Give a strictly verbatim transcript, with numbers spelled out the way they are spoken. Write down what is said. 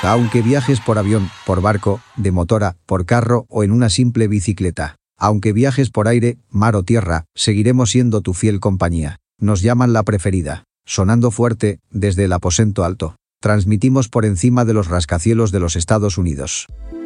Aunque viajes por avión, por barco, de motora, por carro o en una simple bicicleta. Aunque viajes por aire, mar o tierra, seguiremos siendo tu fiel compañía. Nos llaman la preferida. Sonando fuerte, desde el aposento alto. Transmitimos por encima de los rascacielos de los Estados Unidos.